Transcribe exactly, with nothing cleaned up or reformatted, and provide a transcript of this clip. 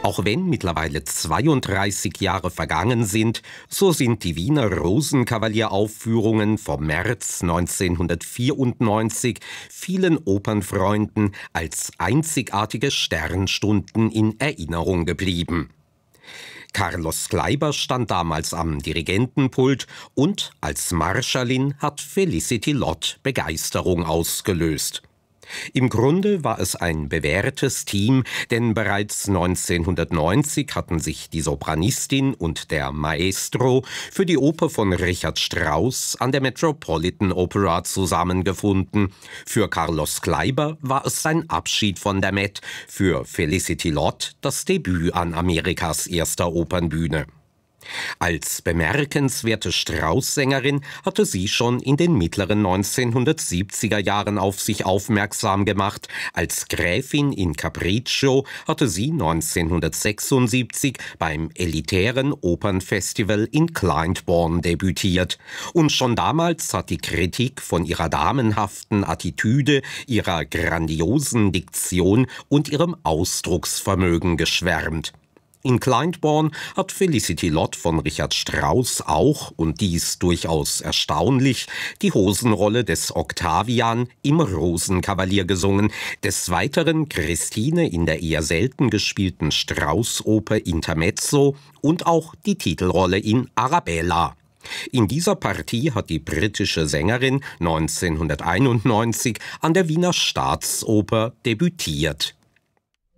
Auch wenn mittlerweile zweiunddreißig Jahre vergangen sind, so sind die Wiener Rosenkavallieraufführungen vom März neunzehnhundertvierundneunzig vielen Opernfreunden als einzigartige Sternstunden in Erinnerung geblieben. Carlos Kleiber stand damals am Dirigentenpult und als Marschallin hat Felicity Lott Begeisterung ausgelöst. Im Grunde war es ein bewährtes Team, denn bereits neunzehnhundertneunzig hatten sich die Sopranistin und der Maestro für die Oper von Richard Strauss an der Metropolitan Opera zusammengefunden. Für Carlos Kleiber war es sein Abschied von der Met, für Felicity Lott das Debüt an Amerikas erster Opernbühne. Als bemerkenswerte Strauss-Sängerin hatte sie schon in den mittleren neunzehnhundertsiebziger Jahren auf sich aufmerksam gemacht. Als Gräfin in Capriccio hatte sie neunzehnhundertsechsundsiebzig beim elitären Opernfestival in Glyndebourne debütiert. Und schon damals hat die Kritik von ihrer damenhaften Attitüde, ihrer grandiosen Diktion und ihrem Ausdrucksvermögen geschwärmt. In Glyndebourne hat Felicity Lott von Richard Strauss auch, und dies durchaus erstaunlich, die Hosenrolle des Octavian im Rosenkavalier gesungen, des Weiteren Christine in der eher selten gespielten Strauss-Oper Intermezzo und auch die Titelrolle in Arabella. In dieser Partie hat die britische Sängerin neunzehnhunderteinundneunzig an der Wiener Staatsoper debütiert.